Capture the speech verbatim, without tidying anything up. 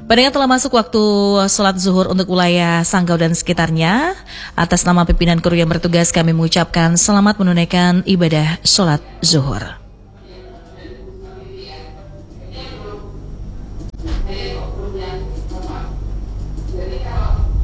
Pendengar, telah masuk waktu sholat zuhur untuk wilayah Sanggau dan sekitarnya. Atas nama pimpinan kru yang bertugas, kami mengucapkan selamat menunaikan ibadah sholat zuhur.